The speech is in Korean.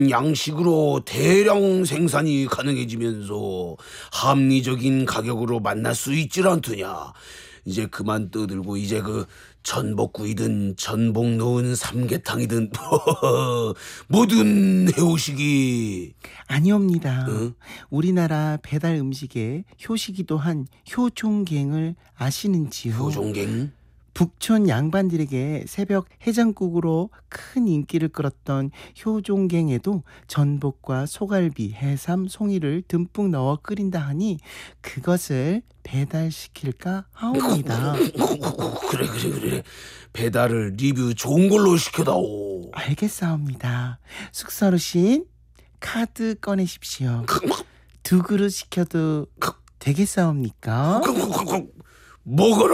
양식으로 대량 생산이 가능해지면서 합리적인 가격으로 만날 수 있질 않더냐. 이제 그만 떠들고 이제 그 전복구이든 전복 넣은 삼계탕이든 뭐든 해오시기. 아니옵니다. 응? 우리나라 배달 음식의 효시기도 한 효종갱을 아시는지요? 효종갱? 북촌 양반들에게 새벽 해장국으로 큰 인기를 끌었던 효종갱에도 전복과 소갈비, 해삼, 송이를 듬뿍 넣어 끓인다 하니 그것을 배달시킬까 하옵니다. 그래. 배달을 리뷰 좋은 걸로 시켜다오. 알겠사옵니다. 숙서르신 카드 꺼내십시오. 두 그릇 시켜도 되겠사옵니까? 먹어라.